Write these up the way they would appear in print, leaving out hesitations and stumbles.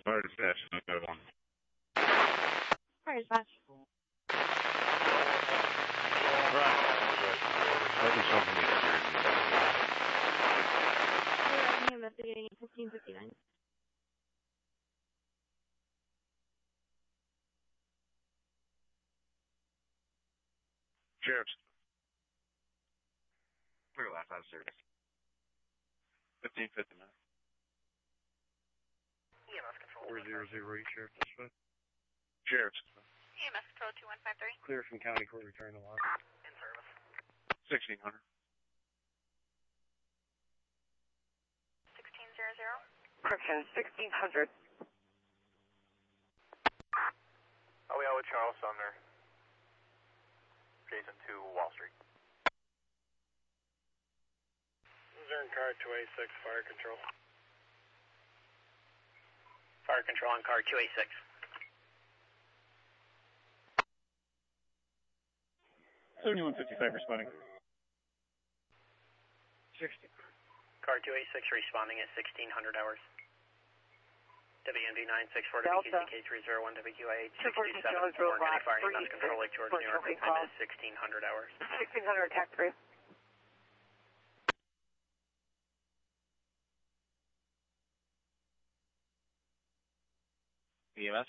Fire dispatch, no one. Fire dispatch. Right. Let me show me We're investigating at 1559. Sheriff's. Clear last out of service. 1559. EMS control. 400 Sheriff Dispatch. Sheriff's. EMS control 2153. Clear from County Court, return to lot. In service. 1600. 1600. Correction, 1600. Oh, we out with Charles Sumner. Jason to Wall Street. Zern car 286, fire control. Fire control on car 286. Responding. 60. Car 286 responding at 1600 hours. WNV 964 WQCK 301 WQIH 627 Warren County Fire and EMS Control Lake George, New York. Time is 1600 hours. 1600 attack 3. EMS.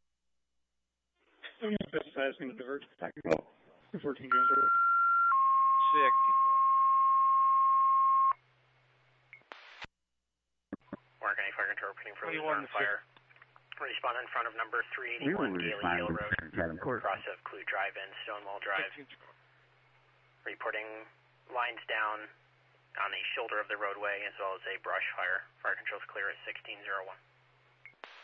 Asking to divert. Tactical. 14 Jones Road. 16. Warren County Fire Control reporting for on fire. Respond in front of number 381 Gailey Hill Road. Cross of Clue Drive-In, Stonewall Drive. Reporting lines down on the shoulder of the roadway as well as a brush fire. Fire control's clear at 1601.